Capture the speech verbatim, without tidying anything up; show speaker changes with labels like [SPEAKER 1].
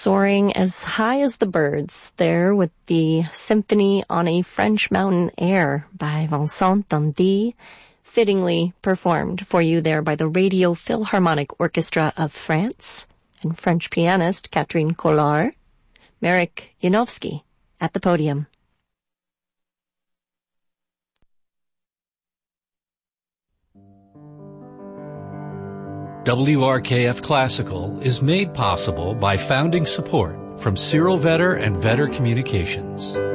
[SPEAKER 1] soaring as high as the birds there with the Symphony on a French Mountain Air by Vincent Dandy, fittingly performed for you there by the Radio Philharmonic Orchestra of France and French pianist Catherine Collard, Marek Janowski at the podium.
[SPEAKER 2] W R K F Classical is made possible by founding support from Cyril Vetter and Vetter Communications.